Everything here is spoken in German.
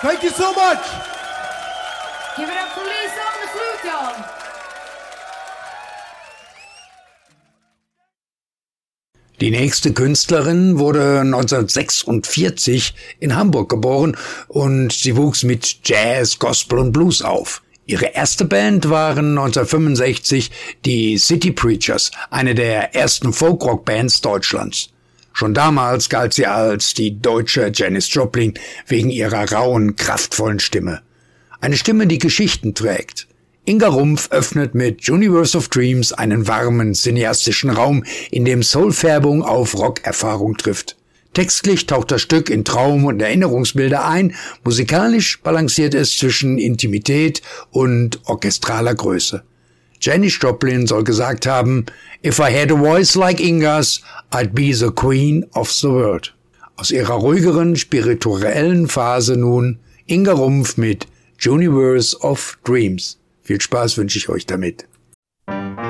Thank you so much. Give it up for Lisa on the flute, y'all. Die nächste Künstlerin wurde 1946 in Hamburg geboren und sie wuchs mit Jazz, Gospel und Blues auf. Ihre erste Band waren 1965 die City Preachers, eine der ersten Folkrock-Bands Deutschlands. Schon damals galt sie als die deutsche Janis Joplin wegen ihrer rauen, kraftvollen Stimme. Eine Stimme, die Geschichten trägt. Inga Rumpf öffnet mit Universe of Dreams einen warmen, cineastischen Raum, in dem Soulfärbung auf Rockerfahrung trifft. Textlich taucht das Stück in Traum- und Erinnerungsbilder ein, musikalisch balanciert es zwischen Intimität und orchestraler Größe. Janis Joplin soll gesagt haben, "If I had a voice like Inga's, I'd be the queen of the world." Aus ihrer ruhigeren, spirituellen Phase nun Inga Rumpf mit Universe of Dreams. Viel Spaß wünsche ich euch damit.